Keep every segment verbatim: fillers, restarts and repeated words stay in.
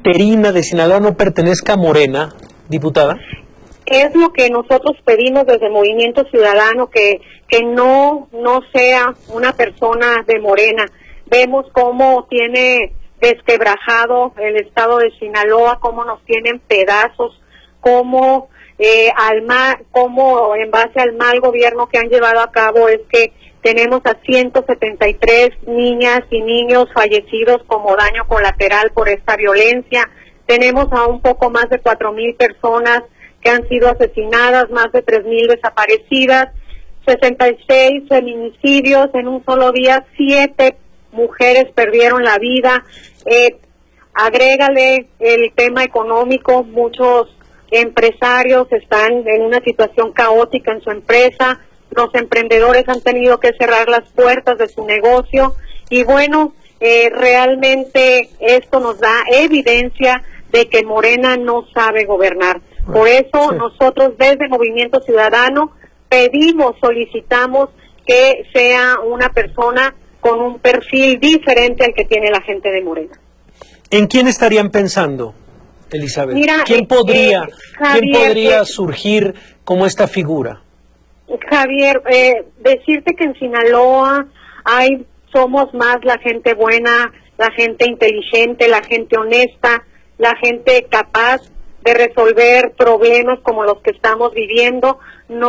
interina de Sinaloa no pertenezca a Morena, diputada? Es lo que nosotros pedimos desde Movimiento Ciudadano, que, que no, no sea una persona de Morena. Vemos cómo tiene desquebrajado el estado de Sinaloa, cómo nos tienen pedazos, cómo, eh, al ma, cómo en base al mal gobierno que han llevado a cabo es que tenemos a ciento setenta y tres niñas y niños fallecidos como daño colateral por esta violencia. Tenemos a un poco más de cuatro mil personas que han sido asesinadas, más de tres mil desaparecidas, sesenta y seis feminicidios en un solo día, siete mujeres perdieron la vida. Eh, agrégale el tema económico, muchos empresarios están en una situación caótica en su empresa, los emprendedores han tenido que cerrar las puertas de su negocio y bueno, eh, realmente esto nos da evidencia de que Morena no sabe gobernar. Por eso sí. Nosotros desde Movimiento Ciudadano pedimos, solicitamos que sea una persona con un perfil diferente al que tiene la gente de Morena. ¿En quién estarían pensando, Elizabeth? Mira, ¿Quién podría, eh, Javier, ¿quién podría eh, surgir como esta figura? Javier, eh, decirte que en Sinaloa hay, somos más la gente buena, la gente inteligente, la gente honesta, la gente capaz de resolver problemas como los que estamos viviendo.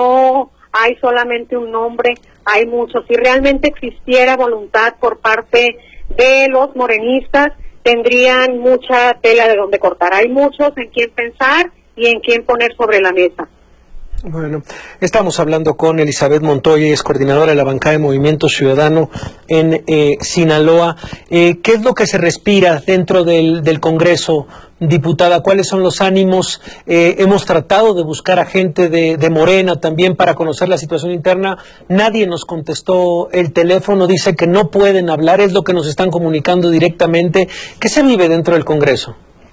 No hay solamente un nombre, hay muchos. Si realmente existiera voluntad por parte de los morenistas, tendrían mucha tela de donde cortar. Hay muchos en quién pensar y en quién poner sobre la mesa. Bueno, estamos hablando con Elizabeth Montoya, es coordinadora de la bancada de Movimiento Ciudadano en eh, Sinaloa. Eh, ¿Qué es lo que se respira dentro del, del Congreso, diputada? ¿Cuáles son los ánimos? Eh, hemos tratado de buscar a gente de, de Morena también para conocer la situación interna. Nadie nos contestó el teléfono, dice que no pueden hablar, es lo que nos están comunicando directamente. ¿Qué se vive dentro del Congreso?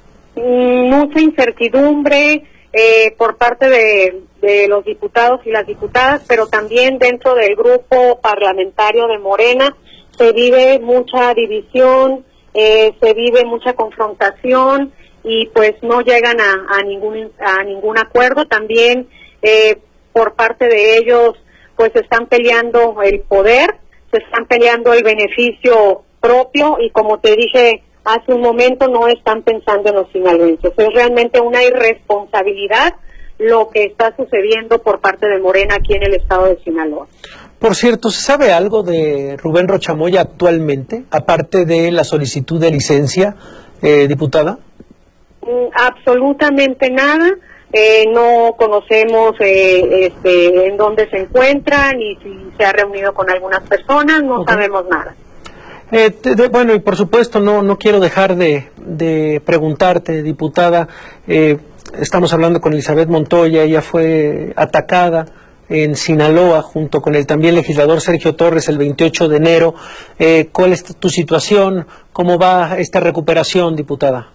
Mm, mucha incertidumbre eh, por parte de... de los diputados y las diputadas, pero también dentro del grupo parlamentario de Morena se vive mucha división, eh, se vive mucha confrontación y pues no llegan a, a ningún a ningún acuerdo. También eh, por parte de ellos pues están peleando el poder, se están peleando el beneficio propio y como te dije hace un momento no están pensando en los sinaloenses. Es realmente una irresponsabilidad lo que está sucediendo por parte de Morena aquí en el estado de Sinaloa. Por cierto, ¿se sabe algo de Rubén Rocha Moya actualmente, aparte de la solicitud de licencia, eh, diputada? Mm, absolutamente nada. Eh, no conocemos eh, este, en dónde se encuentra, ni si se ha reunido con algunas personas, no okay. sabemos nada. Eh, te, de, bueno, y por supuesto no, no quiero dejar de, de preguntarte, diputada, eh, estamos hablando con Elizabeth Montoya, ella fue atacada en Sinaloa junto con el también legislador Sergio Torres el veintiocho de enero. Eh, ¿Cuál es tu situación? ¿Cómo va esta recuperación, diputada?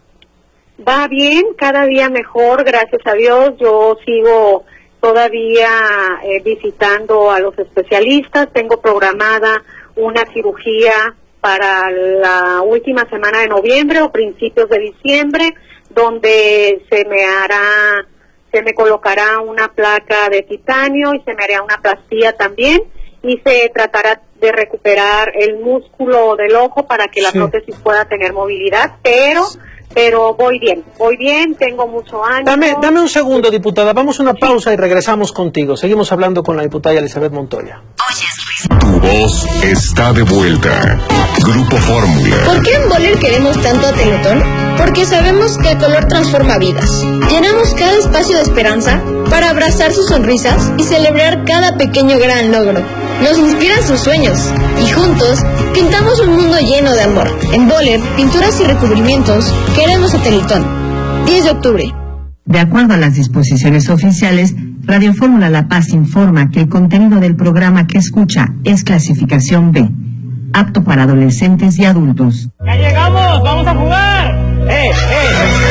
Va bien, cada día mejor, gracias a Dios. Yo sigo todavía eh, visitando a los especialistas, tengo programada una cirugía para la última semana de noviembre o principios de diciembre, donde se me hará, se me colocará una placa de titanio y se me hará una plastía también y se tratará de recuperar el músculo del ojo para que la sí. prótesis pueda tener movilidad, pero pero voy bien, voy bien, tengo mucho ánimo. Dame, dame un segundo, diputada, vamos a una pausa y regresamos contigo. Seguimos hablando con la diputada Elizabeth Montoya. Tu voz está de vuelta. Grupo Fórmula. ¿Por qué en Boller queremos tanto a Teletón? Porque sabemos que el color transforma vidas. Llenamos cada espacio de esperanza para abrazar sus sonrisas y celebrar cada pequeño gran logro. Nos inspiran sus sueños y juntos pintamos un mundo lleno de amor. En Boller, pinturas y recubrimientos, queremos a Teletón. diez de octubre. De acuerdo a las disposiciones oficiales, Radio Fórmula La Paz informa que el contenido del programa que escucha es clasificación B, apto para adolescentes y adultos. ¡Ya llegamos! ¡Vamos a jugar! ¡Eh, eh!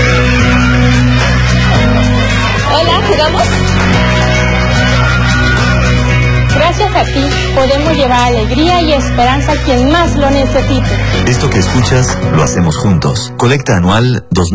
Hola, ¿jugamos? Gracias a ti podemos llevar alegría y esperanza a quien más lo necesite. Esto que escuchas lo hacemos juntos. Colecta anual dos mil